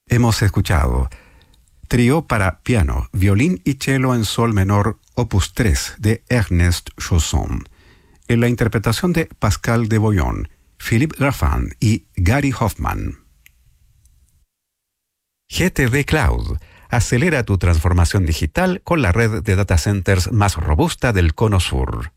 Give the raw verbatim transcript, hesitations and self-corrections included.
Hemos escuchado Trío para piano, violín y cello en sol menor, opus tres, de Ernest Chausson, en la interpretación de Pascal de Boyon, Philippe Graffin y Gary Hoffman. G T D Cloud. Acelera tu transformación digital con la red de data centers más robusta del Cono Sur.